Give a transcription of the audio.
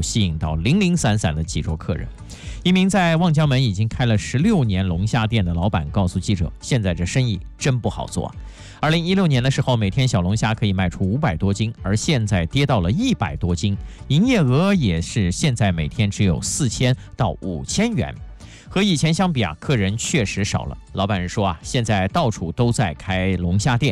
吸引到零零散散的几桌客人。一名在望江门已经开了16年龙虾店的老板告诉记者，现在这生意真不好做。2016年的时候，每天小龙虾可以卖出500多斤，而现在跌到了100多斤，营业额也是现在每天只有4000到5000元。和以前相比啊，客人确实少了。老板说啊，现在到处都在开龙虾店，